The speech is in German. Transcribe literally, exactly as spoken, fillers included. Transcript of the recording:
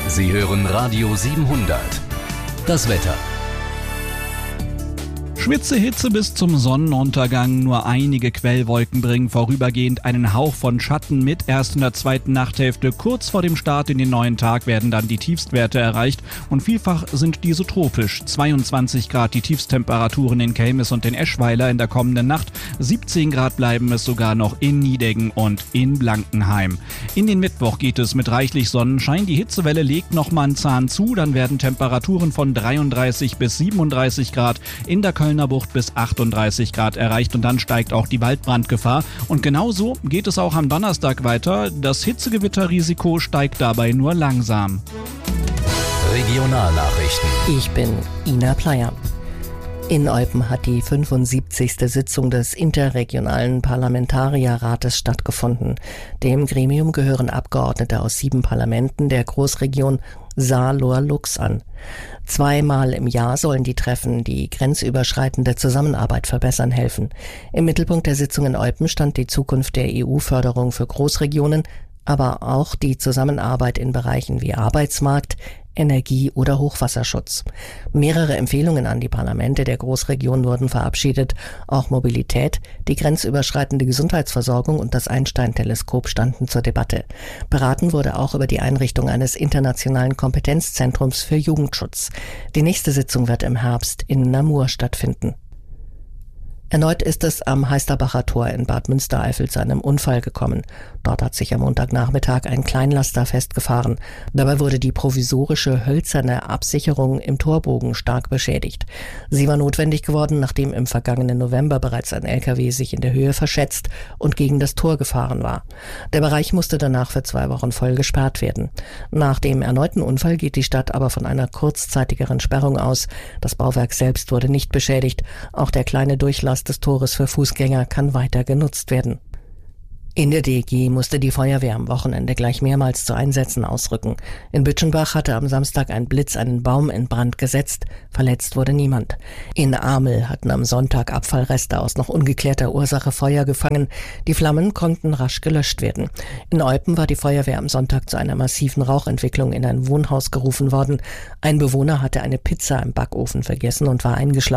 Sie hören Radio siebenhundert. Das Wetter. Schwitze Hitze bis zum Sonnenuntergang, nur einige Quellwolken bringen vorübergehend einen Hauch von Schatten mit. Erst in der zweiten Nachthälfte, kurz vor dem Start in den neuen Tag, werden dann die Tiefstwerte erreicht und vielfach sind diese tropisch. zweiundzwanzig Grad die Tiefsttemperaturen in Kelmis und in Eschweiler in der kommenden Nacht, siebzehn Grad bleiben es sogar noch in Nideggen und in Blankenheim. In den Mittwoch geht es mit reichlich Sonnenschein, die Hitzewelle legt nochmal einen Zahn zu, dann werden Temperaturen von dreiunddreißig bis siebenunddreißig Grad, in der Kölner Bucht bis achtunddreißig Grad erreicht und dann steigt auch die Waldbrandgefahr. Und genauso geht es auch am Donnerstag weiter. Das Hitzegewitterrisiko steigt dabei nur langsam. Regionalnachrichten. Ich bin Ina Pleyer. In Eupen hat die fünfundsiebzigste Sitzung des Interregionalen Parlamentarierrates stattgefunden. Dem Gremium gehören Abgeordnete aus sieben Parlamenten der Großregion Saar-Lohr-Lux an. Zweimal im Jahr sollen die Treffen die grenzüberschreitende Zusammenarbeit verbessern helfen. Im Mittelpunkt der Sitzung in Eupen stand die Zukunft der E U-Förderung für Großregionen, aber auch die Zusammenarbeit in Bereichen wie Arbeitsmarkt, Energie oder Hochwasserschutz. Mehrere Empfehlungen an die Parlamente der Großregion wurden verabschiedet. Auch Mobilität, die grenzüberschreitende Gesundheitsversorgung und das Einstein-Teleskop standen zur Debatte. Beraten wurde auch über die Einrichtung eines internationalen Kompetenzzentrums für Jugendschutz. Die nächste Sitzung wird im Herbst in Namur stattfinden. Erneut ist es am Heisterbacher Tor in Bad Münstereifel zu einem Unfall gekommen. Dort hat sich am Montagnachmittag ein Kleinlaster festgefahren. Dabei wurde die provisorische hölzerne Absicherung im Torbogen stark beschädigt. Sie war notwendig geworden, nachdem im vergangenen November bereits ein L K W sich in der Höhe verschätzt und gegen das Tor gefahren war. Der Bereich musste danach für zwei Wochen voll gesperrt werden. Nach dem erneuten Unfall geht die Stadt aber von einer kurzzeitigeren Sperrung aus. Das Bauwerk selbst wurde nicht beschädigt. Auch der kleine Durchlass des Tores für Fußgänger kann weiter genutzt werden. In der D E G musste die Feuerwehr am Wochenende gleich mehrmals zu Einsätzen ausrücken. In Bütschenbach hatte am Samstag ein Blitz einen Baum in Brand gesetzt. Verletzt wurde niemand. In Amel hatten am Sonntag Abfallreste aus noch ungeklärter Ursache Feuer gefangen. Die Flammen konnten rasch gelöscht werden. In Eupen war die Feuerwehr am Sonntag zu einer massiven Rauchentwicklung in ein Wohnhaus gerufen worden. Ein Bewohner hatte eine Pizza im Backofen vergessen und war eingeschlafen.